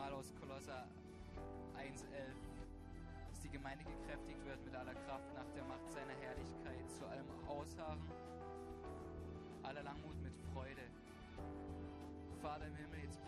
Mal aus Kolosser 1,11, dass die Gemeinde gekräftigt wird mit aller Kraft nach der Macht seiner Herrlichkeit, zu allem Ausharren, aller Langmut mit Freude. Vater im Himmel, jetzt